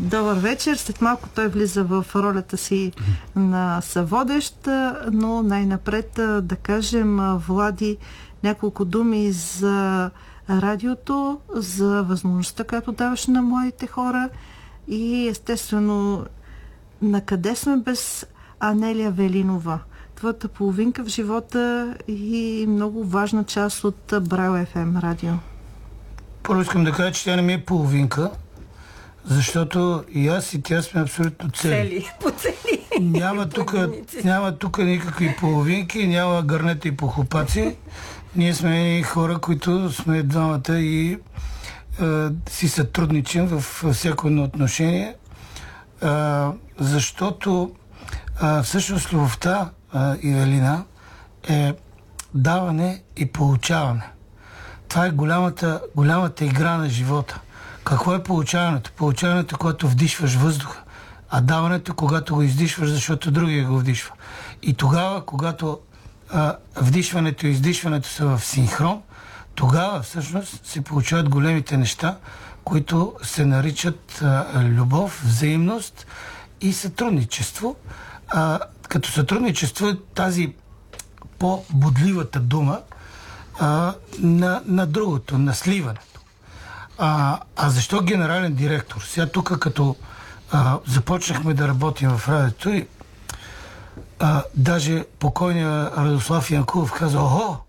Добър вечер. След малко той влиза в ролята си на съводещ, но най-напред да кажем, Влади, няколко думи за радиото, за възможността, която даваш на младите хора и естествено на къде сме без Анелия Велинова, твоята половинка в живота и много важна част от Braille FM радио. Първо искам да кажа, че тя не ми е половинка, защото и аз и тя сме абсолютно цели. Няма тук никакви половинки, няма гърнета и похлопаци. Ние сме хора, които сме двамата и си сътрудничим във всяко едно отношение, защото всъщност любовта, Ивелина, е даване и получаване. Това е голямата игра на живота. Какво е получаването? Получаването, когато вдишваш въздуха, а даването, когато го издишваш, защото другия го вдишва. И тогава, когато вдишването и издишването са в синхрон, тогава всъщност се получават големите неща, които се наричат любов, взаимност и сътрудничество. Като сътрудничество е тази по-бодливата дума на другото, на сливането. Защо генерален директор? Сега тук като започнахме да работим в радиото и даже покойният Радослав Янкулов каза: охо,